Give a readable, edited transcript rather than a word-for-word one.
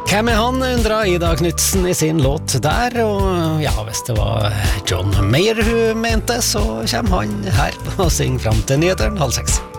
Hvem han, undret Ida Knudsen I sin låt der, og ja, hvis det var John Mayer hun mente, så kommer han her og synger frem til nyheteren 5:30.